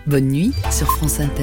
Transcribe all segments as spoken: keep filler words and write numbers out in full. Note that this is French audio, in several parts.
Bonne nuit sur France Inter.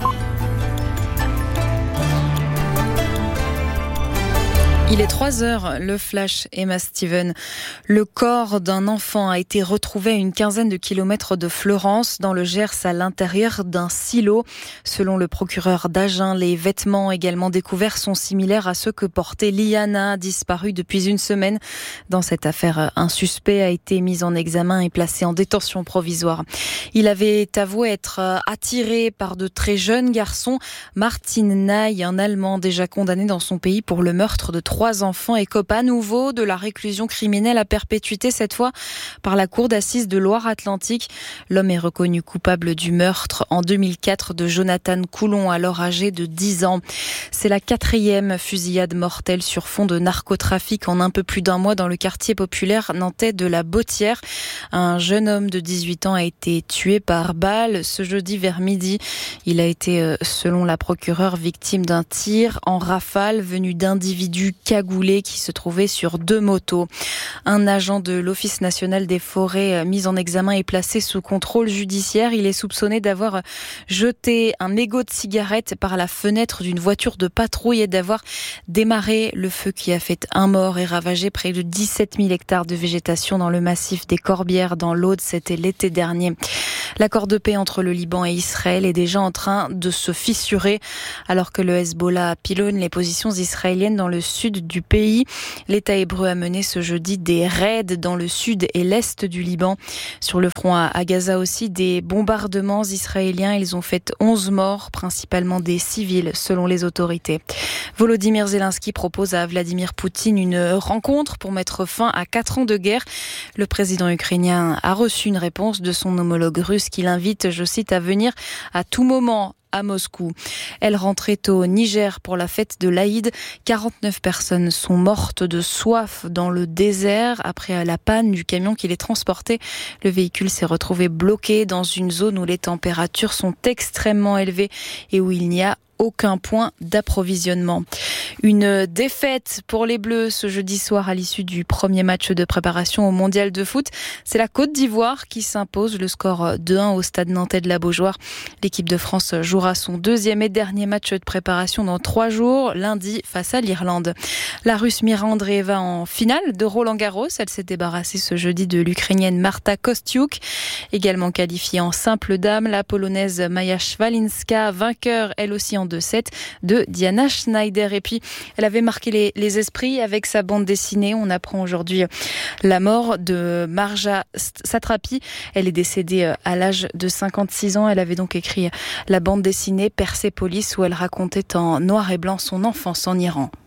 Il est trois heures, le flash Emma Steven. Le corps d'un enfant a été retrouvé à une quinzaine de kilomètres de Fleurance, dans le Gers, à l'intérieur d'un silo. Selon le procureur d'Agen, les vêtements également découverts sont similaires à ceux que portait Liana, disparue depuis une semaine. Dans cette affaire, un suspect a été mis en examen et placé en détention provisoire. Il avait avoué être attiré par de très jeunes garçons. Martin Ney, un Allemand déjà condamné dans son pays pour le meurtre de trois Trois enfants, écope à nouveau de la réclusion criminelle à perpétuité, cette fois par la cour d'assises de Loire-Atlantique. L'homme est reconnu coupable du meurtre en deux mille quatre de Jonathan Coulon, alors âgé de dix ans. C'est la quatrième fusillade mortelle sur fond de narcotrafic en un peu plus d'un mois dans le quartier populaire nantais de la Bottière. Un jeune homme de dix-huit ans a été tué par balle ce jeudi vers midi. Il a été, selon la procureure, victime d'un tir en rafale venu d'individus cagoulé qui se trouvait sur deux motos. Un agent de l'Office national des forêts mis en examen et placé sous contrôle judiciaire. Il est soupçonné d'avoir jeté un mégot de cigarette par la fenêtre d'une voiture de patrouille et d'avoir démarré le feu qui a fait un mort et ravagé près de dix-sept mille hectares de végétation dans le massif des Corbières dans l'Aude. C'était l'été dernier. L'accord de paix entre le Liban et Israël est déjà en train de se fissurer alors que le Hezbollah pilonne les positions israéliennes dans le sud du pays. L'État hébreu a mené ce jeudi des raids dans le sud et l'est du Liban. Sur le front à Gaza aussi, des bombardements israéliens. Ils ont fait onze morts, principalement des civils, selon les autorités. Volodymyr Zelensky propose à Vladimir Poutine une rencontre pour mettre fin à quatre ans de guerre. Le président ukrainien a reçu une réponse de son homologue russe qui l'invite, je cite, à venir à tout moment à Moscou. Elle rentrait au Niger pour la fête de l'Aïd. quarante-neuf personnes sont mortes de soif dans le désert après la panne du camion qui les transportait. Le véhicule s'est retrouvé bloqué dans une zone où les températures sont extrêmement élevées et où il n'y a aucun point d'approvisionnement. Une défaite pour les Bleus ce jeudi soir à l'issue du premier match de préparation au Mondial de foot. C'est la Côte d'Ivoire qui s'impose, le score deux un au stade nantais de la Beaujoire. L'équipe de France jouera son deuxième et dernier match de préparation dans trois jours, lundi face à l'Irlande. La Russe Mira Andreeva en finale de Roland-Garros. Elle s'est débarrassée ce jeudi de l'Ukrainienne Marta Kostyuk. Également qualifiée en simple dame, la Polonaise Maja Szwalinska, vainqueur elle aussi en deux sept de Diana Schneider. Et puis, elle avait marqué les, les esprits avec sa bande dessinée. On apprend aujourd'hui la mort de Marja Satrapi. Elle est décédée à l'âge de cinquante-six ans. Elle avait donc écrit la bande dessinée Persépolis où elle racontait en noir et blanc son enfance en Iran.